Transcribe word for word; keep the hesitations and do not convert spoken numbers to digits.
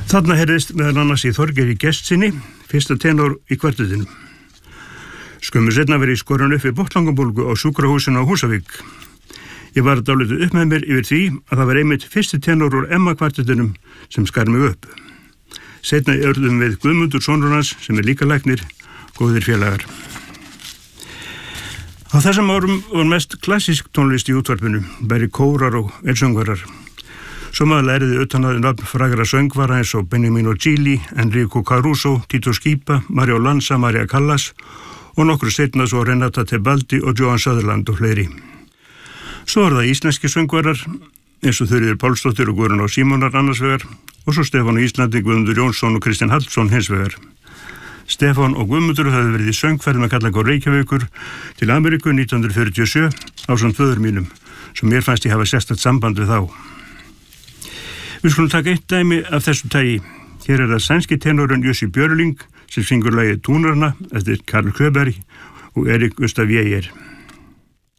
Þarna heyrðist meðal annars í Þorgeiri Gestssyni, fyrsta tenor í kvartettinum. Skömmu seinna verið skorin upp við botnlangabólgu á sjúkrahúsinu á Húsavík. Ég var dálítið upp með mér yfir því að það var einmitt fyrsti tenor úr Emma kvartettinum sem skar mig upp. Seinna urðum við Guðmundur sonur hans sem er líka læknir, góðir félagar. Á þessum árum var mest klassísk tónlist í útvarpinu, bæri kórar og einsöngvarar. Svo maður læriði utan að nafn frægra söngvara eins og Beniamino Gigli, Enrico Caruso, Tito Schipa, Mario Lanza, Maria Callas og nokkru seinna svo Renata Tebaldi og Joan Sutherland og fleiri. Svo var það íslenski söngvarar eins og Þuríður Pálsdóttir og Guðrún á Símonar annars vegar og svo Stefán á Íslandi, Guðmundur Jónsson og Kristján Hallsson hins vegar. Stefán og Guðmundur höfðu verið í söngferð með Kallak og Reykjavíkur til Ameríku nítján hundruð fjörutíu og sjö ásamt föður mínum, sem mér fannst ég hafa sérstakt samband við þá. Við skulum taka eitt dæmi af þessu tagi. Hér er það sænski tenorinn Jussi Björling sem syngur lagið Túnarna eftir Karl Sjöberg og Erik Gustaf Jæger.